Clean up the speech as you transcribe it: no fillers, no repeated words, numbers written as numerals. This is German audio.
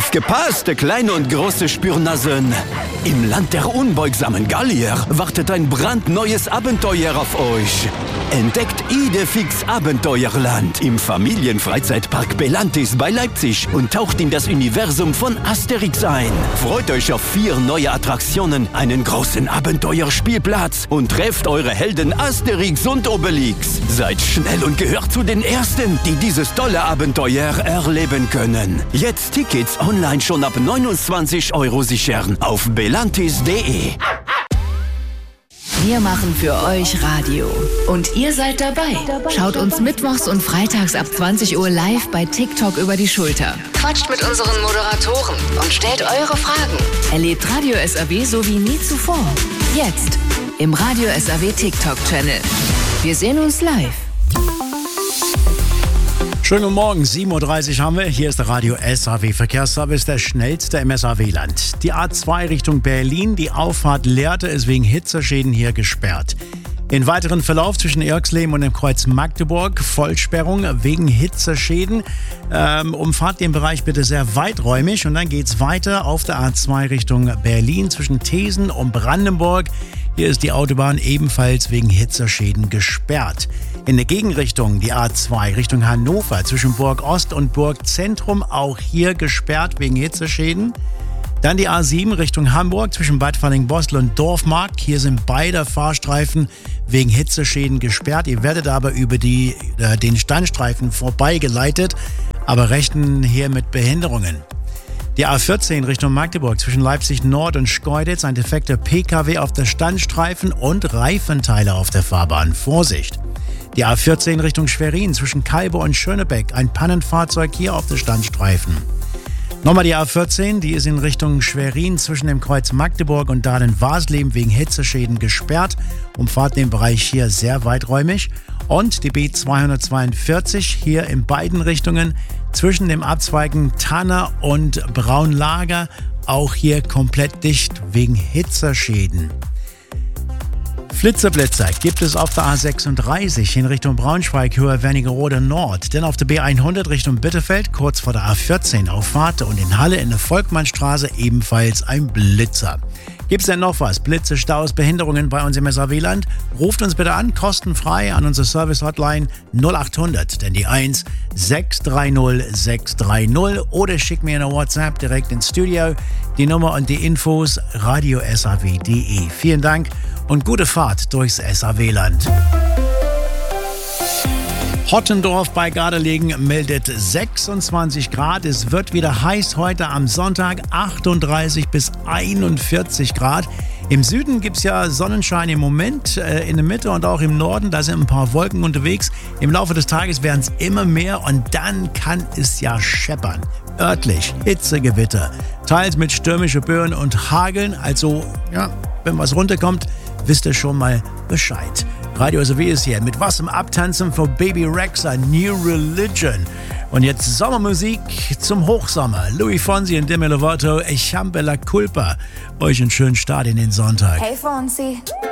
Aufgepasst, kleine und große Spürnasen! Im Land der unbeugsamen Gallier wartet ein brandneues Abenteuer auf euch. Entdeckt Idefix Abenteuerland im Familienfreizeitpark Belantis bei Leipzig und taucht in das Universum von Asterix ein. Freut euch auf 4 neue Attraktionen, einen großen Abenteuerspielplatz und trefft eure Helden Asterix und Obelix. Seid schnell und gehört zu den Ersten, die dieses tolle Abenteuer erleben können. Jetzt Tickets online schon ab 29 € sichern auf belantis.de. Wir machen für euch Radio. Und ihr seid dabei. Schaut uns mittwochs und freitags ab 20 Uhr live bei TikTok über die Schulter. Quatscht mit unseren Moderatoren und stellt eure Fragen. Erlebt Radio SAW so wie nie zuvor. Jetzt im Radio SAW TikTok-Channel. Wir sehen uns live. Schönen guten Morgen, 7.30 Uhr haben wir. Hier ist der Radio SAW Verkehrsservice, der schnellste im SAW-Land. Die A2 Richtung Berlin, die Auffahrt Lehrte ist wegen Hitzeschäden hier gesperrt. In weiteren Verlauf zwischen Irxleben und dem Kreuz Magdeburg, Vollsperrung wegen Hitzeschäden. Umfahrt den Bereich bitte sehr weiträumig und dann geht's weiter auf der A2 Richtung Berlin zwischen Thesen und Brandenburg. Hier ist die Autobahn ebenfalls wegen Hitzeschäden gesperrt. In der Gegenrichtung die A2 Richtung Hannover zwischen Burg Ost und Burg Zentrum, auch hier gesperrt wegen Hitzeschäden. Dann die A7 Richtung Hamburg zwischen Bad Fallingbostel und Dorfmarkt. Hier sind beide Fahrstreifen wegen Hitzeschäden gesperrt. Ihr werdet aber über den Standstreifen vorbeigeleitet, aber rechnen hier mit Behinderungen. Die A14 Richtung Magdeburg zwischen Leipzig Nord und Schkeuditz, ein defekter PKW auf der Standstreifen und Reifenteile auf der Fahrbahn. Vorsicht! Die A14 Richtung Schwerin zwischen Kalbe und Schönebeck, ein Pannenfahrzeug hier auf der Standstreifen. Nochmal die A14, die ist in Richtung Schwerin zwischen dem Kreuz Magdeburg und Dahlen-Wasleben wegen Hitzeschäden gesperrt. Umfahrt den Bereich hier sehr weiträumig. Und die B242 hier in beiden Richtungen zwischen dem Abzweigen Tanner und Braunlager, auch hier komplett dicht wegen Hitzeschäden. Flitzer gibt es auf der A36 in Richtung Braunschweig, Höhe Wernigerode Nord. Denn auf der B100 Richtung Bitterfeld, kurz vor der A14 Auffahrt und in Halle in der Volkmannstraße ebenfalls ein Blitzer. Gibt es denn noch was? Blitze, Staus, Behinderungen bei uns im SAW-Land? Ruft uns bitte an, kostenfrei an unsere Service-Hotline 0800, denn die 1 630 630 oder schickt mir eine WhatsApp direkt ins Studio. Die Nummer und die Infos radiosaw.de. Vielen Dank und gute Fahrt durchs SAW-Land. Hottendorf bei Gardelegen meldet 26 Grad. Es wird wieder heiß heute am Sonntag, 38 bis 41 Grad. Im Süden gibt es ja Sonnenschein im Moment, in der Mitte und auch im Norden. Da sind ein paar Wolken unterwegs. Im Laufe des Tages werden es immer mehr und dann kann es ja scheppern. Örtlich Hitzegewitter, teils mit stürmischen Böen und Hageln. Also, ja, wenn was runterkommt, wisst ihr schon mal Bescheid. Radio SAW ist hier mit was im Abtanzen für Baby Rexha, New Religion. Und jetzt Sommermusik zum Hochsommer. Louis Fonsi und Demi Lovato, Echampe la Culpa. Euch einen schönen Start in den Sonntag. Hey Fonsi.